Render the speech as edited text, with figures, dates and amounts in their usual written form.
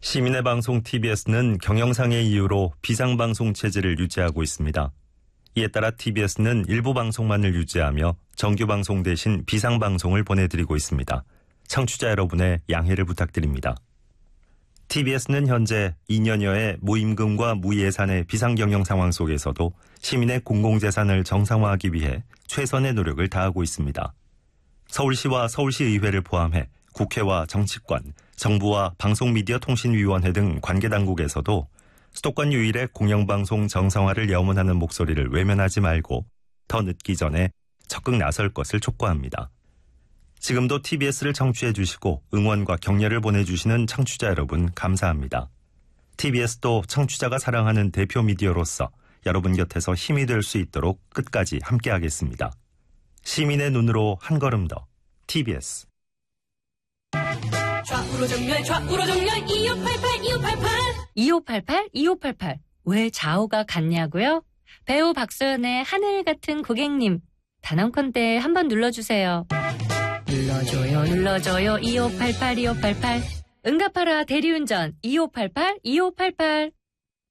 시민의 방송 TBS는 경영상의 이유로 비상방송 체제를 유지하고 있습니다. 이에 따라 TBS는 일부 방송만을 유지하며 정규방송 대신 비상방송을 보내드리고 있습니다. 청취자 여러분의 양해를 부탁드립니다. TBS는 현재 2년여의 무임금과 무예산의 비상경영 상황 속에서도 시민의 공공재산을 정상화하기 위해 최선의 노력을 다하고 있습니다. 서울시와 서울시의회를 포함해 국회와 정치권, 정부와 방송미디어통신위원회 등 관계당국에서도 수도권 유일의 공영방송 정상화를 염원하는 목소리를 외면하지 말고 더 늦기 전에 적극 나설 것을 촉구합니다. 지금도 TBS를 청취해 주시고 응원과 격려를 보내주시는 청취자 여러분 감사합니다. TBS도 청취자가 사랑하는 대표 미디어로서 여러분 곁에서 힘이 될 수 있도록 끝까지 함께하겠습니다. 시민의 눈으로 한 걸음 더 TBS. 좌우로 정렬 2588 왜 좌우가 같냐고요? 배우 박소연의 하늘 같은 고객님 단언컨대 한번 눌러주세요. 눌러줘요 2588 응답하라 대리운전 2588